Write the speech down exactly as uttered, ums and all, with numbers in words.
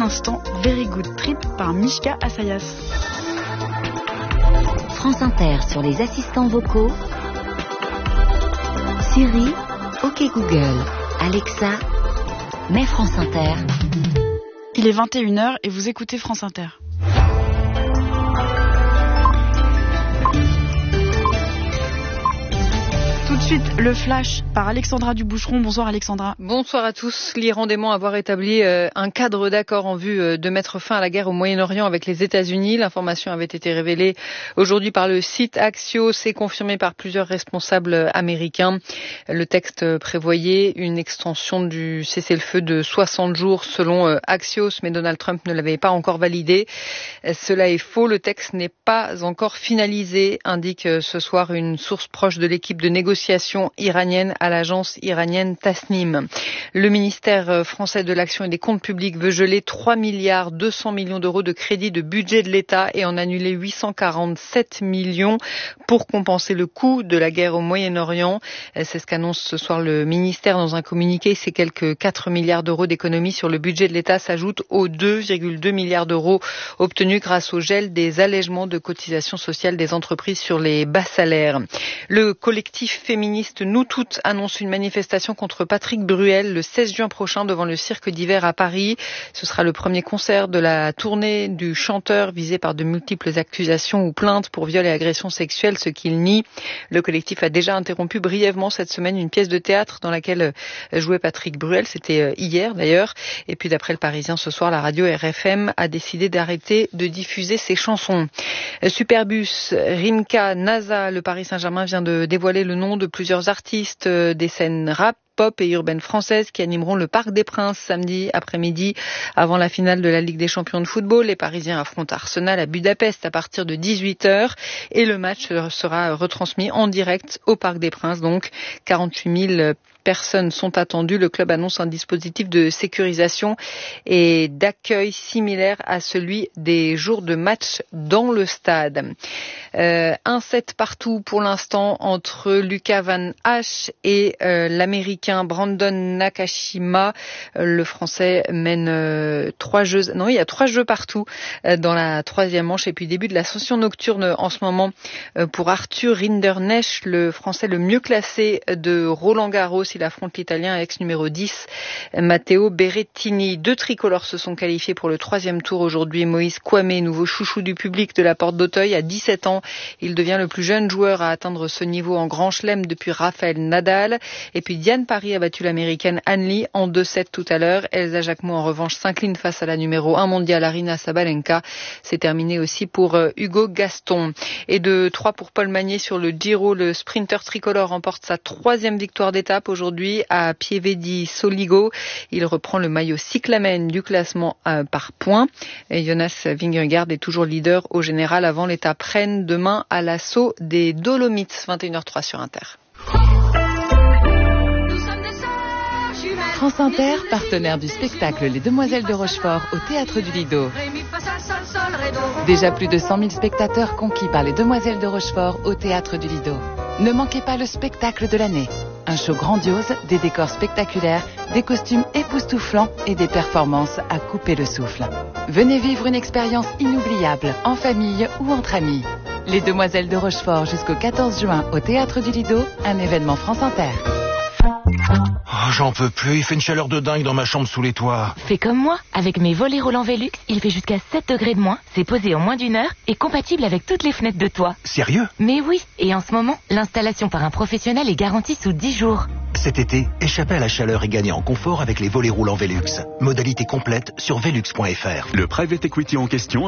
l'instant Very Good Trip par Mishka Assayas. France Inter sur les assistants vocaux. Siri, OK Google, Alexa, mets France Inter. Il est vingt et une heures et vous écoutez France Inter. Tout de suite, le flash par Alexandra Duboucheron. Bonsoir Alexandra. Bonsoir à tous. L'Iran dément avoir établi euh, un cadre d'accord en vue euh, de mettre fin à la guerre au Moyen-Orient avec les États-Unis. L'information avait été révélée aujourd'hui par le site Axios et confirmée par plusieurs responsables américains. Le texte prévoyait une extension du cessez-le-feu de soixante jours selon euh, Axios, mais Donald Trump ne l'avait pas encore validé. Euh, cela est faux. Le texte n'est pas encore finalisé, indique euh, ce soir une source proche de l'équipe de négociation iranienne à l'agence iranienne Tasnim. Le ministère français de l'Action et des Comptes publics veut geler trois milliards deux cents millions d'euros de crédits de budget de l'État et en annuler huit cent quarante-sept millions pour compenser le coût de la guerre au Moyen-Orient. C'est ce qu'annonce ce soir le ministère dans un communiqué. Ces quelques quatre milliards d'euros d'économies sur le budget de l'État s'ajoutent aux deux virgule deux milliards d'euros obtenus grâce au gel des allègements de cotisations sociales des entreprises sur les bas salaires. Le collectif féministe Nous Toutes annonce une manifestation contre Patrick Bruel le seize juin prochain devant le cirque d'hiver à Paris. Ce sera le premier concert de la tournée du chanteur visé par de multiples accusations ou plaintes pour viol et agressions sexuelles, ce qu'il nie. Le collectif a déjà interrompu brièvement cette semaine une pièce de théâtre dans laquelle jouait Patrick Bruel. C'était hier d'ailleurs. Et puis d'après le Parisien ce soir, la radio R F M a décidé d'arrêter de diffuser ses chansons. Superbus, Rimka, NASA, le Paris Saint-Germain vient de dévoiler le nom de plusieurs artistes des scènes rap, pop et urbaine française qui animeront le Parc des Princes samedi après-midi avant la finale de la Ligue des Champions de football. Les Parisiens affrontent Arsenal à Budapest à partir de dix-huit heures et le match sera retransmis en direct au Parc des Princes. Donc quarante-huit mille personnes sont attendues. Le club annonce un dispositif de sécurisation et d'accueil similaire à celui des jours de match dans le stade. Euh, un sept partout pour l'instant entre Lucas Van Hache et euh, l'Américain Brandon Nakashima. Euh, le Français mène euh, trois jeux. Non, il y a trois jeux partout euh, dans la troisième manche. Et puis début de la session nocturne en ce moment euh, pour Arthur Rinderknecht, le Français le mieux classé de Roland-Garros. Il affronte l'Italien ex numéro dix, Matteo Berrettini. Deux tricolores se sont qualifiés pour le troisième tour aujourd'hui. Moïse Kouamé, nouveau chouchou du public de la Porte d'Auteuil, à dix-sept ans. Il devient le plus jeune joueur à atteindre ce niveau en Grand Chelem depuis Rafael Nadal. Et puis Diane Parry a battu l'Américaine Anne Lee en deux sept tout à l'heure. Elsa Jacquemot en revanche s'incline face à la numéro un mondiale Aryna Sabalenka. C'est terminé aussi pour Hugo Gaston. Et de trois pour Paul Magnier sur le Giro. Le sprinter tricolore remporte sa troisième victoire d'étape aujourd'hui à Pievedi Soligo. Il reprend le maillot cyclamen du classement euh, par points. Et Jonas Vingegaard est toujours leader au général avant l'étape Rennes demain à l'assaut des Dolomites. vingt et une heures trois sur Inter. France Inter, partenaire du spectacle Les Demoiselles de Rochefort au Théâtre du Lido. Déjà plus de cent mille spectateurs conquis par Les Demoiselles de Rochefort au Théâtre du Lido. Ne manquez pas le spectacle de l'année. Un show grandiose, des décors spectaculaires, des costumes époustouflants et des performances à couper le souffle. Venez vivre une expérience inoubliable, en famille ou entre amis. Les Demoiselles de Rochefort jusqu'au quatorze juin au Théâtre du Lido, un événement France Inter. Oh, j'en peux plus, il fait une chaleur de dingue dans ma chambre sous les toits. Fais comme moi, avec mes volets roulants Velux, il fait jusqu'à sept degrés de moins, c'est posé en moins d'une heure et compatible avec toutes les fenêtres de toit. Sérieux? Mais oui, et en ce moment, l'installation par un professionnel est garantie sous dix jours. Cet été, échappez à la chaleur et gagnez en confort avec les volets roulants Velux. Modalité complète sur velux point f r. Le private equity en question